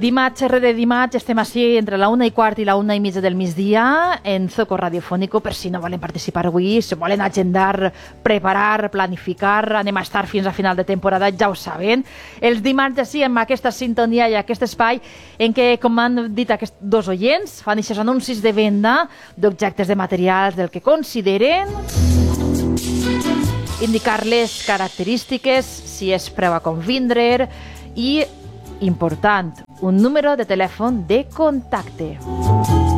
Dimarts rere dimarts estem així entre la 1:15 i la 1:30 del migdia en Zoco Radiofónico, per si no volen participar avui, si volen agendar, preparar, planificar, anem a estar fins a final de temporada, ja ho saben. Els dimarts així amb aquesta sintonia i aquest espai en què, com han dit aquests dos oients, fan aquests anuncis de venda d'objectes de materials del que consideren, indicar les característiques, si és preu a convindre i, important, un número de telèfon de contacte.